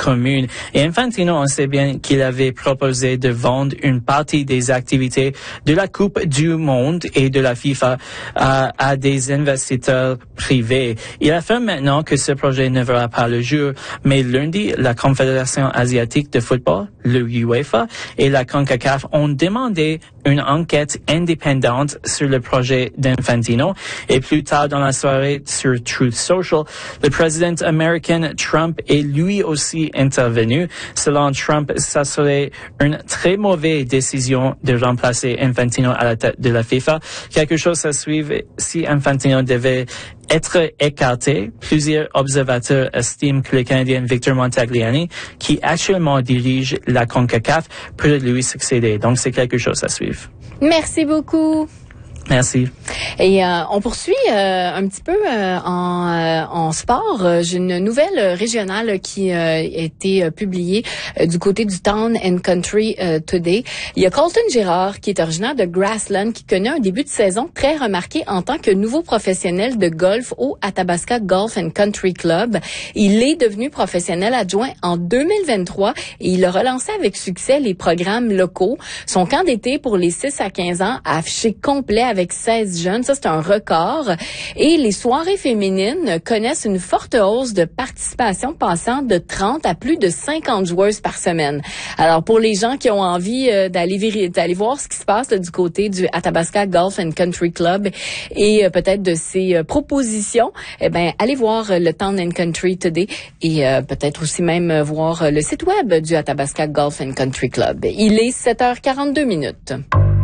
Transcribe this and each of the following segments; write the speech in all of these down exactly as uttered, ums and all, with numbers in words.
commune. Et Infantino, on sait bien qu'il avait proposé de vendre une partie des activités de la Coupe du Monde et de la FIFA à, à des investisseurs privés. Il affirme maintenant que ce projet ne verra pas le jour, mais lundi, la Confédération asiatique de football, le UEFA, et la CONCACAF ont demandé une enquête indépendante sur le projet d'Infantino. Et plus tard dans la soirée sur Truth Social, le président américain Trump est lui aussi intervenu. Selon Trump, ça serait une très mauvaise décision de remplacer Infantino à la tête de la FIFA. Quelque chose à suivre si Infantino devait être écarté. Plusieurs observateurs estiment que le Canadien Victor Montagliani, qui actuellement dirige la CONCACAF, peut lui succéder. Donc, c'est quelque chose à suivre. Merci beaucoup. Merci. Et euh, on poursuit euh, un petit peu euh, en, euh, en sport. J'ai une nouvelle régionale qui euh, a été euh, publiée euh, du côté du Town and Country euh, Today. Il y a Colton Girard, qui est originaire de Grassland, qui connaît un début de saison très remarqué en tant que nouveau professionnel de golf au Athabasca Golf and Country Club. Il est devenu professionnel adjoint en deux mille vingt-trois et il a relancé avec succès les programmes locaux. Son camp d'été pour les six à quinze ans a affiché complet avec seize jeunes. Ça, c'est un record. Et les soirées féminines connaissent une forte hausse de participation, passant de trente à plus de cinquante joueuses par semaine. Alors, pour les gens qui ont envie euh, d'aller, vir- d'aller voir ce qui se passe là, du côté du Athabasca Golf and Country Club et euh, peut-être de ses euh, propositions, eh ben, allez voir euh, le Town and Country Today et euh, peut-être aussi même euh, voir euh, le site web du Athabasca Golf and Country Club. Il est sept heures quarante-deux minutes.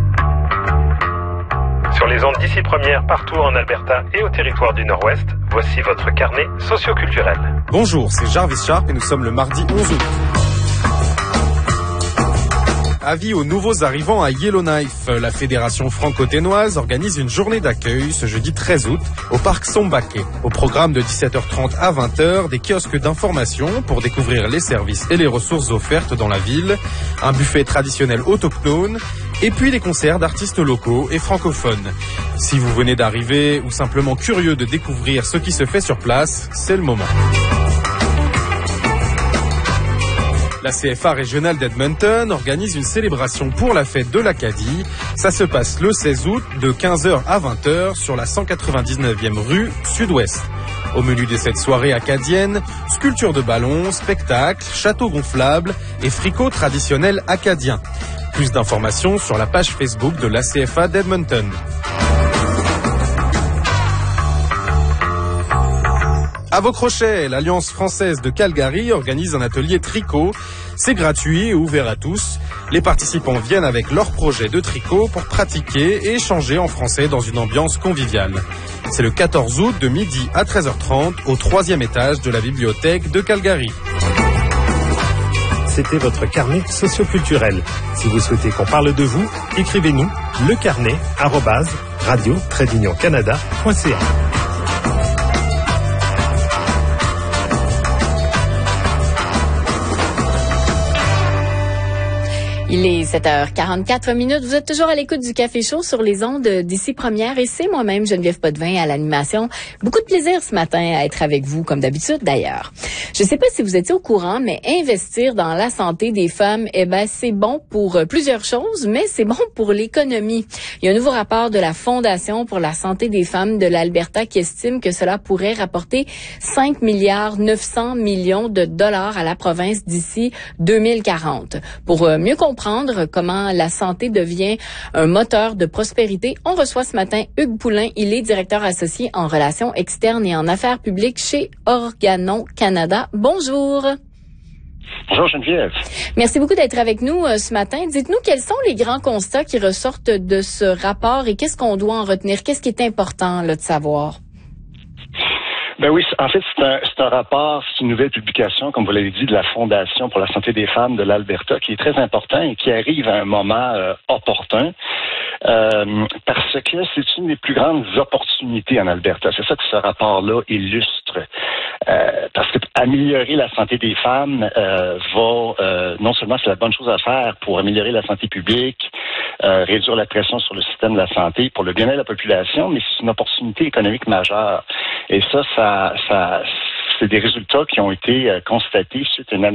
Sur les ondes d'ici première, partout en Alberta et au territoire du Nord-Ouest, voici votre carnet socioculturel. Bonjour, c'est Jarvis Sharp et nous sommes le mardi onze août. Avis aux nouveaux arrivants à Yellowknife. La fédération franco-ténoise organise une journée d'accueil ce jeudi treize août au parc Sombaké. Au programme de dix-sept heures trente à vingt heures, des kiosques d'information pour découvrir les services et les ressources offertes dans la ville, un buffet traditionnel autochtone, et puis des concerts d'artistes locaux et francophones. Si vous venez d'arriver ou simplement curieux de découvrir ce qui se fait sur place, c'est le moment. La C F A régionale d'Edmonton organise une célébration pour la fête de l'Acadie. Ça se passe le seize août de quinze heures à vingt heures sur la cent quatre-vingt-dix-neuvième rue Sud-Ouest. Au menu de cette soirée acadienne, sculpture de ballons, spectacles, châteaux gonflables et fricots traditionnels acadiens. Plus d'informations sur la page Facebook de l'A C F A d'Edmonton. À vos crochets, l'Alliance française de Calgary organise un atelier tricot. C'est gratuit et ouvert à tous. Les participants viennent avec leur projet de tricot pour pratiquer et échanger en français dans une ambiance conviviale. C'est le quatorze août de midi à treize heures trente au troisième étage de la bibliothèque de Calgary. C'était votre carnet socioculturel. Si vous souhaitez qu'on parle de vous, écrivez-nous lecarnet arobase radio trait d'union canada point c a. Il est sept heures quarante-quatre minutes. Vous êtes toujours à l'écoute du Café Chaud sur les ondes d'ici première et c'est moi-même Geneviève Potvin à l'animation. Beaucoup de plaisir ce matin à être avec vous, comme d'habitude d'ailleurs. Je ne sais pas si vous étiez au courant, mais investir dans la santé des femmes, eh ben c'est bon pour plusieurs choses, mais c'est bon pour l'économie. Il y a un nouveau rapport de la Fondation pour la santé des femmes de l'Alberta qui estime que cela pourrait rapporter cinq milliards neuf cents millions de dollars à la province d'ici deux mille quarante. Pour mieux comprendre comprendre comment la santé devient un moteur de prospérité. On reçoit ce matin Hugues Poulain. Il est directeur associé en relations externes et en affaires publiques chez Organon Canada. Bonjour. Bonjour Geneviève. Merci beaucoup d'être avec nous euh, ce matin. Dites-nous quels sont les grands constats qui ressortent de ce rapport et qu'est-ce qu'on doit en retenir? Qu'est-ce qui est important là, de savoir? Ben oui, en fait, c'est un, c'est un rapport, c'est une nouvelle publication, comme vous l'avez dit, de la Fondation pour la santé des femmes de l'Alberta, qui est très important et qui arrive à un moment euh, opportun, euh, parce que c'est une des plus grandes opportunités en Alberta. C'est ça que ce rapport-là illustre. Euh, parce que améliorer la santé des femmes euh, va, euh, non seulement c'est la bonne chose à faire pour améliorer la santé publique, euh, réduire la pression sur le système de la santé, pour le bien-être de la population, mais c'est une opportunité économique majeure. Et ça, ça, ça, c'est des résultats qui ont été euh, constatés suite à une